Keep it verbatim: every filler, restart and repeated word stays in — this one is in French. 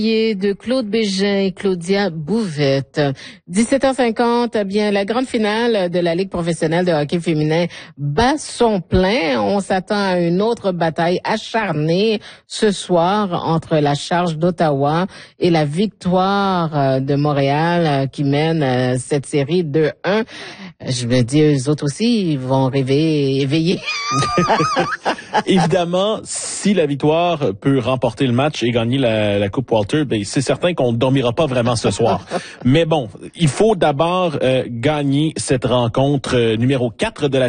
De Claude Bégin et Claudia Bouvette. dix-sept heures cinquante, eh bien, la grande finale de la Ligue professionnelle de hockey féminin bat son plein. On s'attend à une autre bataille acharnée ce soir entre la Charge d'Ottawa et la Victoire de Montréal qui mène cette série deux un. Je me dis, eux autres aussi, ils vont rêver, éveiller. Évidemment, si la Victoire peut remporter le match et gagner la, la Coupe Walter, ben c'est certain qu'on ne dormira pas vraiment ce soir. Mais bon, il faut d'abord euh, gagner cette rencontre euh, numéro quatre de la